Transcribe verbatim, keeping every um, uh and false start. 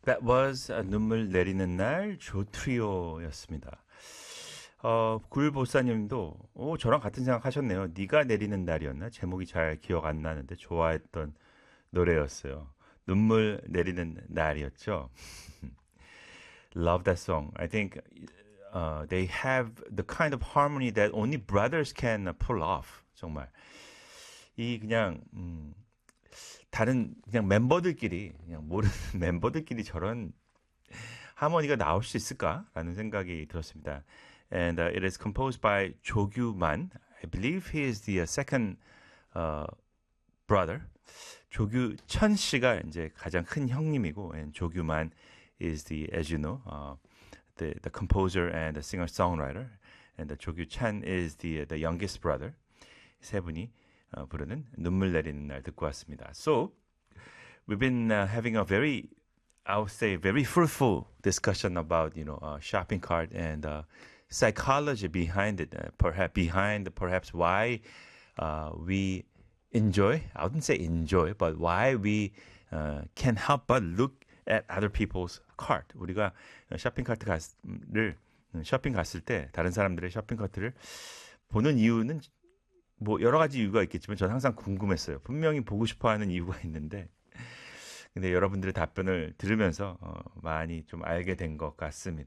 That was 아, 눈물 내리는 날 조트리오였습니다. 어, 굴보사님도 오, 저랑 같은 생각 하셨네요. 네가 내리는 날이었나? 제목이 잘 기억 안 나는데 좋아했던 노래였어요. 눈물 내리는 날이었죠. Love that song. I think uh, they have the kind of harmony that only brothers can pull off. 정말 이 그냥 음, 다른 그냥 member들끼리 그냥 모르는 멤버들끼리 저런 하모니가 나올 수 있을까라는 생각이 들었습니다. And uh, it is composed by 조규만. I believe he is the uh, second uh, brother. 조규천 씨가 이제 가장 큰 형님이고, and 조규만 is the, as you know, uh, the the composer and the singer songwriter, and the 조규찬 is the the youngest brother. 세 분이 어, 부르는 눈물 내리는 날 듣고 왔습니다. So we've been uh, having a very, I would say, very fruitful discussion about you know uh, shopping cart and uh, psychology behind it, uh, perhaps behind perhaps why uh, we enjoy. I wouldn't say enjoy, but why we uh, can't help but look at other people's cart. 우리가 쇼핑 카트를 쇼핑 갔을 때 다른 사람들의 쇼핑 카트를 보는 이유는 뭐 여러 가지 이유가 있겠지만 저는 항상 궁금했어요. 분명히 보고 싶어하는 이유가 있는데 근데 여러분들의 답변을 들으면서 어, 많이 좀 알게 된 것 같습니다.